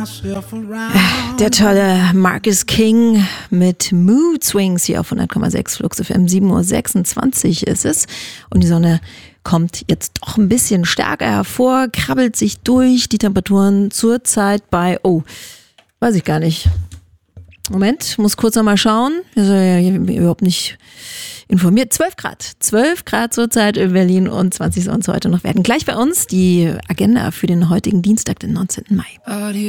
Der tolle Marcus King mit Mood Swings hier auf 100,6 Flux FM. 7:26 Uhr ist es und die Sonne kommt jetzt doch ein bisschen stärker hervor, krabbelt sich durch. Die Temperaturen zurzeit bei, weiß ich gar nicht. Moment, muss kurz nochmal schauen. Ich bin überhaupt nicht informiert. 12 Grad. 12 Grad zurzeit in Berlin und 20 soll es heute noch werden. Gleich bei uns die Agenda für den heutigen Dienstag, den 19. Mai.